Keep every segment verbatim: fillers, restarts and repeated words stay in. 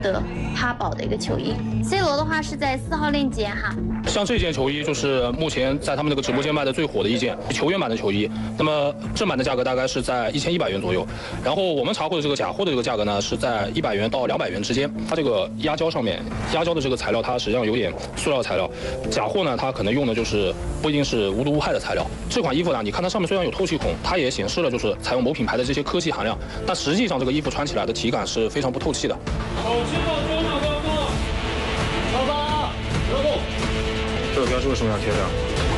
的哈宝的一个球衣 ，C 罗的话是在四号链接哈。 像这件球衣就是目前在他们那个直播间卖的最火的一件球员版的球衣，那么正版的价格大概是在一千一百元左右，然后我们查获的这个假货的这个价格呢是在一百元到两百元之间。它这个压胶上面压胶的这个材料它实际上有点塑料材料，假货呢它可能用的就是不一定是无毒无害的材料。这款衣服呢，你看它上面虽然有透气孔，它也显示了就是采用某品牌的这些科技含量，但实际上这个衣服穿起来的体感是非常不透气的。 这个标志为什么要贴上？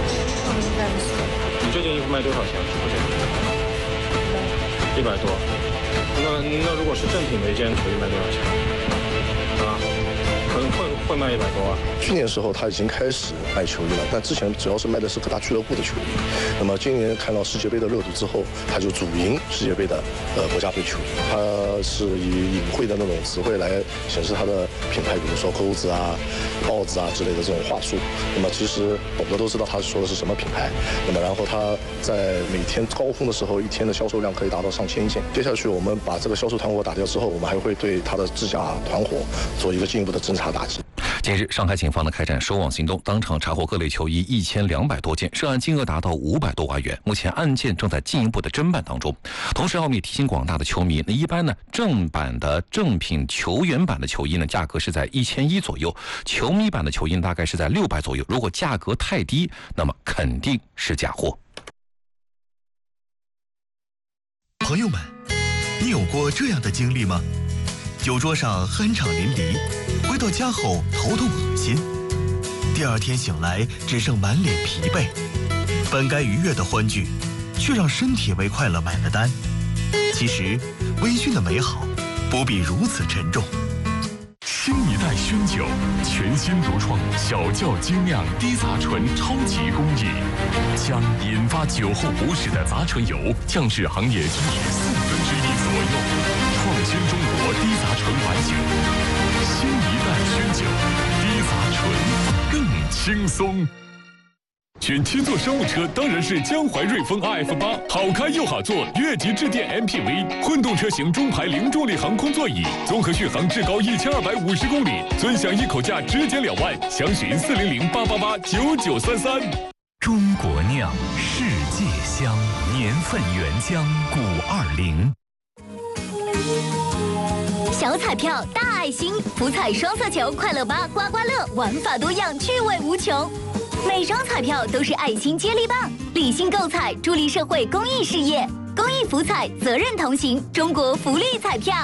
你这件衣服卖多少钱？直播间？一百多。那那如果是正品的一件球衣卖多少钱？啊？可能会会卖一百多啊。 去年的时候他已经开始卖球衣了，但之前主要是卖的是各大俱乐部的球衣。那么今年看到世界杯的热度之后，他就主营世界杯的呃国家队球衣。他是以隐晦的那种词汇来显示他的品牌，比如说钩子啊、豹子啊之类的这种话术。那么其实我们都知道他说的是什么品牌。那么然后他在每天高峰的时候，一天的销售量可以达到上千件。接下去我们把这个销售团伙打掉之后，我们还会对他的制假团伙做一个进一步的侦查打击。 近日，上海警方呢开展收网行动，当场查获各类球衣一千两百多件，涉案金额达到五百多万元。目前案件正在进一步的侦办当中。同时，我们也提醒广大的球迷，那一般呢正版的正品球员版的球衣呢，价格是在一千一左右；球迷版的球衣大概是在六百左右。如果价格太低，那么肯定是假货。 朋友们，你有过这样的经历吗？酒桌上酣畅淋漓，回到家后头痛恶心，第二天醒来只剩满脸疲惫，本该愉悦的欢聚，却让身体为快乐买了单。其实，微醺的美好不必如此沉重。 新一代熏酒，全新独创小窖精酿低杂醇超级工艺，将引发酒后不适的杂醇油降至行业均值四分之一左右，创新中国低杂醇白酒。新一代熏酒，低杂醇更轻松。选七座商务车当然是江淮瑞风 R F 八，好开又好坐，越级致电 M P V， 混动车型中排零重力航空座椅，综合续航至高一千二百五十公里，尊享一口价直减两万，详询四零零八八八九九三三。 中国酿，世界香，年份原浆五二零。 小彩票大爱心，福彩双色球快乐八刮刮乐，玩法多样，趣味无穷。每张彩票都是爱心接力棒，理性购彩，助力社会公益事业。公益福彩，责任同行，中国福利彩票。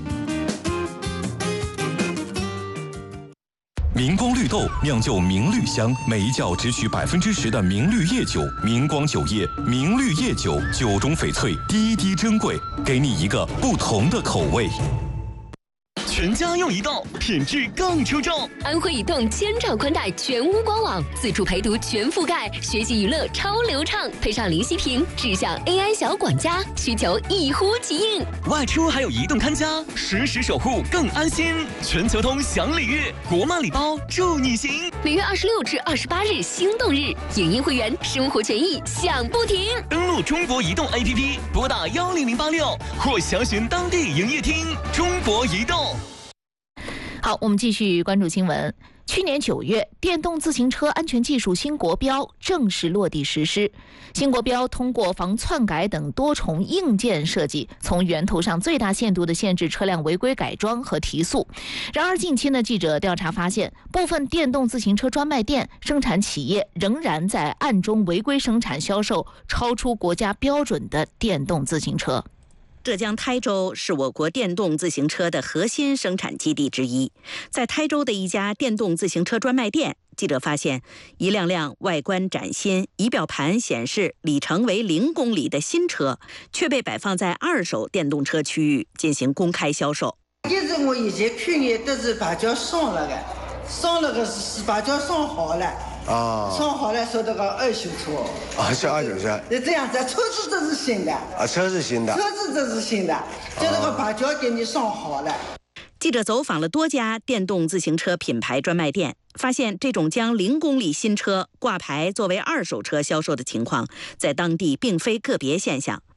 明光绿豆酿就明绿香，每一窖只取百分之十的明绿叶酒。明光酒业，明绿叶酒，酒中翡翠，滴滴珍贵，给你一个不同的口味。 全家用移动，品质更出众。 安徽移动千兆宽带全屋官网，自助陪读全覆盖，学习娱乐超流畅，配上零息屏，智享 A I 小管家，需求一呼即应。 外出还有移动看家，实时守护更安心。全球通享礼遇，国漫礼包祝你行。 每月二十六至二十八日心动日，影音会员生活权益享不停。 登录中国移动 A P P， 拨打幺零零八六或详询当地营业厅。中国移动。 好，我们继续关注新闻。去年九月，电动自行车安全技术新国标正式落地实施。新国标通过防篡改等多重硬件设计，从源头上最大限度地限制车辆违规改装和提速。然而，近期呢，记者调查发现，部分电动自行车专卖店、生产企业仍然在暗中违规生产销售超出国家标准的电动自行车。 浙江台州是我国电动自行车的核心生产基地之一。在台州的一家电动自行车专卖店，记者发现一辆辆外观崭新、仪表盘显示里程为零公里的新车，却被摆放在二手电动车区域进行公开销售。 其实我以前看见都是把胶上了的，上了个是把胶上好了。啊，上好了，说这个二手车啊，是二手车。 那这样子，车子都是新的啊，车是新的， 车子都是新的，就这个把胶给你上好了。 记者走访了多家电动自行车品牌专卖店，发现这种将零公里新车挂牌作为二手车销售的情况，在当地并非个别现象。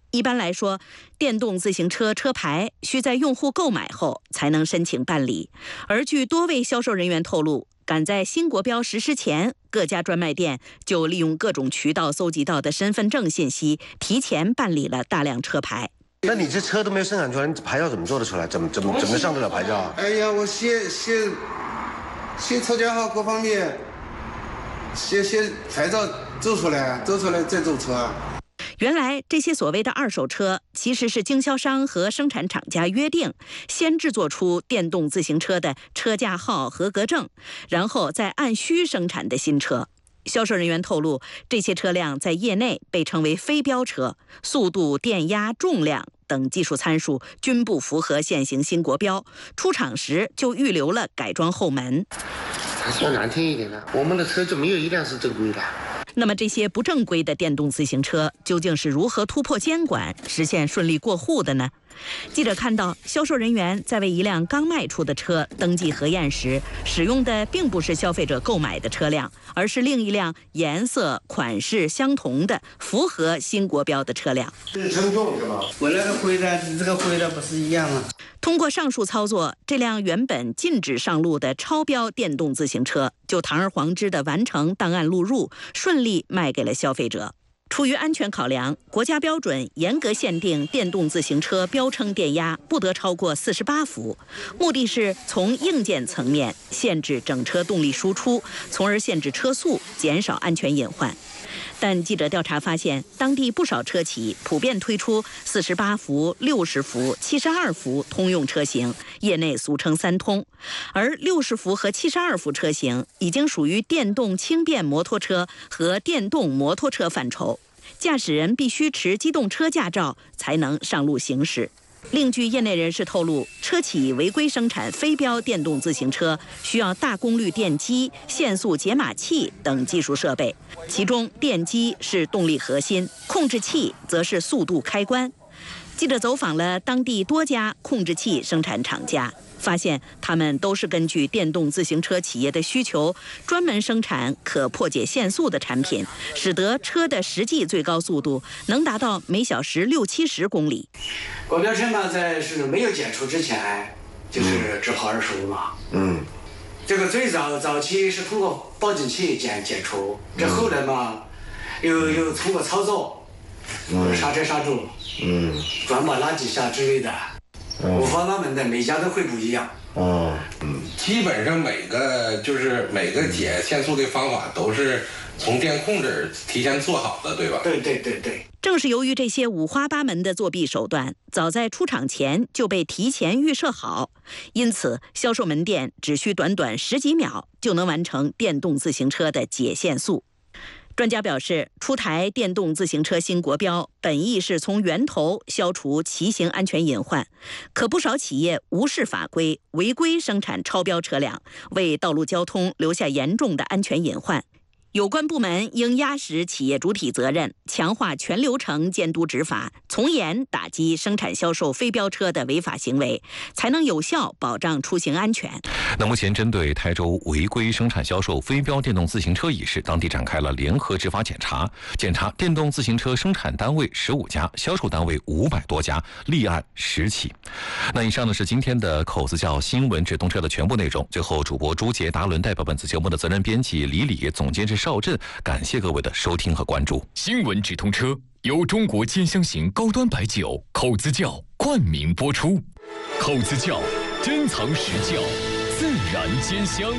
一般来说，电动自行车车牌需在用户购买后才能申请办理。而据多位销售人员透露，赶在新国标实施前，各家专卖店就利用各种渠道搜集到的身份证信息，提前办理了大量车牌。 那你这车都没有生产出来，你牌照怎么做得出来？怎么怎么怎么上得了牌照啊？ 哎呀，我写写写车架号各方面，写写牌照走出来，走出来再走车啊。 原来这些所谓的二手车，其实是经销商和生产厂家约定，先制作出电动自行车的车架号合格证，然后再按需生产的新车。销售人员透露，这些车辆在业内被称为非标车，速度、电压、重量等技术参数均不符合现行新国标，出厂时就预留了改装后门。 说难听一点的，我们的车就没有一辆是正规的。 那么这些不正规的电动自行车究竟是如何突破监管，实现顺利过户的呢？记者看到，销售人员在为一辆刚卖出的车登记核验时，使用的并不是消费者购买的车辆，而是另一辆颜色、款式相同的、符合新国标的车辆。 这是称重是吧？我那个灰的，你这个灰的不是一样吗？ 通过上述操作，这辆原本禁止上路的超标电动自行车就堂而皇之地完成档案录入，顺利卖给了消费者。出于安全考量，国家标准严格限定电动自行车标称电压不得超过四十八伏，目的是从硬件层面限制整车动力输出，从而限制车速，减少安全隐患。但记者调查发现，当地不少车企普遍推出四十八伏、六十伏、七十二伏通用车型，业内俗称三通。而六十伏和七十二伏车型已经属于电动轻便摩托车和电动摩托车范畴，驾驶人必须持机动车驾照才能上路行驶。另据业内人士透露，车企违规生产非标电动自行车需要大功率电机、限速解码器等技术设备，其中电机是动力核心，控制器则是速度开关。记者走访了当地多家控制器生产厂家，发现他们都是根据电动自行车企业的需求，专门生产可破解限速的产品，使得车的实际最高速度能达到每小时六七十公里。 国标车嘛，在是没有检出之前，就是只跑二十五码。嗯，这个最早早期是通过报警器检检出，这后来嘛，又又通过操作，嗯，刹车刹住，嗯，转把拉几下之类的。五花八门的，每家都会不一样。 哦，嗯，基本上每个就是每个解限速的方法都是从电控这儿提前做好的，对吧？ 对对对对。 正是由于这些五花八门的作弊手段，早在出厂前就被提前预设好，因此销售门店只需短短十几秒就能完成电动自行车的解限速。专家表示，出台电动自行车新国标，本意是从源头消除骑行安全隐患，可不少企业无视法规，违规生产超标车辆，为道路交通留下严重的安全隐患。有关部门应压实企业主体责任，强化全流程监督执法，从严打击生产销售非标车的违法行为，才能有效保障出行安全。 那目前针对台州违规生产销售非标电动自行车一事，当地展开了联合执法检查，检查电动自行车生产单位十五家，销售单位五百多家，立案十起。那以上呢是今天的口子叫新闻直通车的全部内容。最后，主播朱杰、达伦代表本次节目的责任编辑李李，总监制邵振，感谢各位的收听和关注。 新闻直通车由中国尖香型高端白酒口子窖冠名播出，口子窖珍藏实窖，自然兼香。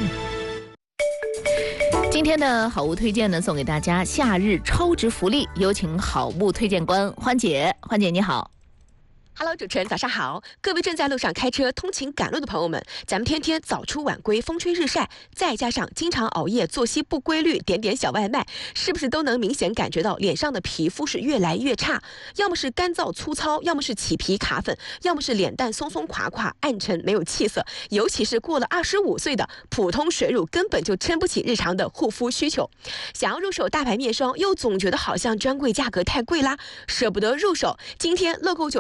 今天的好物推荐呢，送给大家夏日超值福利，有请好物推荐官欢姐。欢姐你好。 Hello， 主持人早上好，各位正在路上开车通勤赶路的朋友们，咱们天天早出晚归，风吹日晒，再加上经常熬夜、作息不规律，点点小外卖，是不是都能明显感觉到脸上的皮肤是越来越差？要么是干燥粗糙，要么是起皮卡粉，要么是脸蛋松松垮垮、暗沉没有气色。尤其是过了二十五岁的，普通水乳根本就撑不起日常的护肤需求。想要入手大牌面霜，又总觉得好像专柜价格太贵啦，舍不得入手。今天乐购九零八商场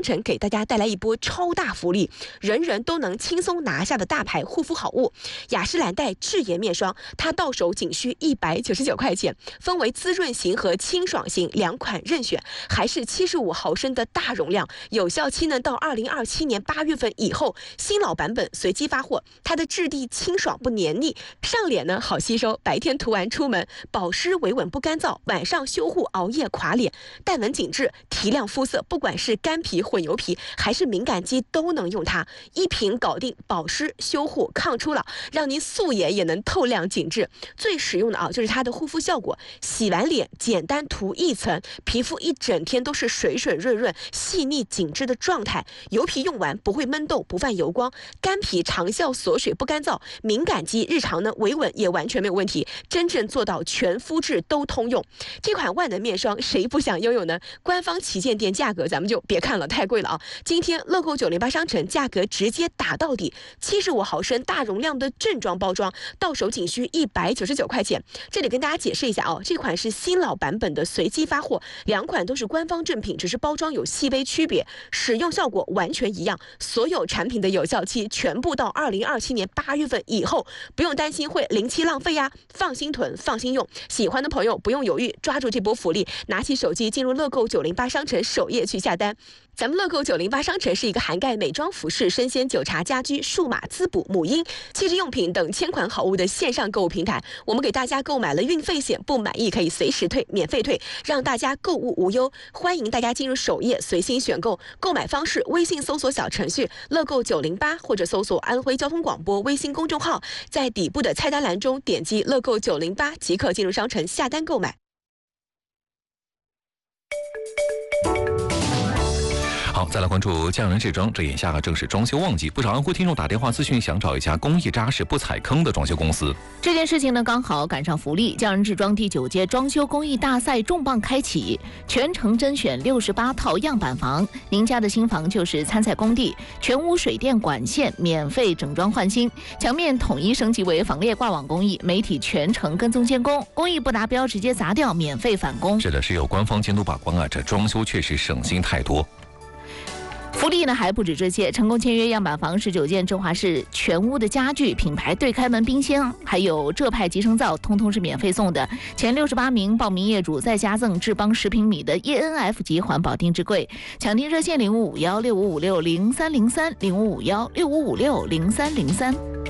城给大家带来一波超大福利，人人都能轻松拿下的大牌护肤好物——雅诗兰黛智颜面霜，它到手仅需一百九十九块钱，分为滋润型和清爽型两款任选，还是七十五毫升的大容量，有效期呢到二零二七年八月份以后，新老版本随机发货。它的质地清爽不黏腻，上脸呢好吸收，白天涂完出门保湿维稳不干燥，晚上修护熬夜垮脸，淡纹紧致，提亮肤色，不管是干皮、混油皮还是敏感肌都能用它，一瓶搞定保湿、修护、抗初老，让您素颜也能透亮紧致。最实用的啊，就是它的护肤效果，洗完脸简单涂一层，皮肤一整天都是水水润润、细腻紧致的状态。油皮用完不会闷痘、不泛油光，干皮长效锁水不干燥，敏感肌日常呢维稳也完全没有问题，真正做到全肤质都通用。这款万能面霜谁不想拥有呢？官方旗舰店价格咱们就别看了，太贵了啊！今天乐购九零八商城价格直接打到底，七十五毫升大容量的正装包装，到手仅需一百九十九块钱。这里跟大家解释一下哦，这款是新老版本的随机发货，两款都是官方正品，只是包装有细微区别，使用效果完全一样。所有产品的有效期全部到二零二七年八月份以后，不用担心会临期浪费呀，放心囤，放心用。喜欢的朋友不用犹豫，抓住这波福利，拿起手机进入乐购九零八商城首页去下单。咱们乐购九零八商城是一个涵盖美妆、服饰、生鲜、酒茶、家居、数码、滋补、母婴、气质用品等千款好物的线上购物平台。我们给大家购买了运费险，不满意可以随时退，免费退，让大家购物无忧。欢迎大家进入首页随心选购，购买方式微信搜索小程序乐购九零八，或者搜索安徽交通广播微信公众号，在底部的菜单栏中点击乐购九零八即可进入商城下单购买。 好，再来关注匠人制装，这眼下正是装修旺季，不少安徽听众打电话咨询，想找一家工艺扎实、不踩坑的装修公司。 这件事情呢，刚好赶上福利，匠人制装第九届装修工艺大赛重磅开启，全程甄选六十八套样板房，您家的新房就是参赛工地，全屋水电管线免费整装换新，墙面统一升级为仿列挂网工艺，媒体全程跟踪监工，工艺不达标直接砸掉，免费返工。 是的，是有官方监督把关啊，这装修确实省心太多。 福利呢还不止这些，成功签约样板房十九件振华市全屋的家具、品牌对开门冰箱，还有浙派集成灶，通通是免费送的。前六十八名报名业主再加赠智邦十平米的 E N F 级环保定制柜。抢订热线零五五幺六五五六零三零三零五五幺六五五六零三零三。